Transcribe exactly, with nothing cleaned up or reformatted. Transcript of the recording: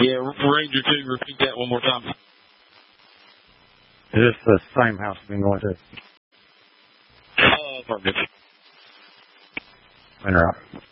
Yeah, Ranger two, repeat that one more time. Is this the same house we've been going to? Uh, perfect. Interrupt.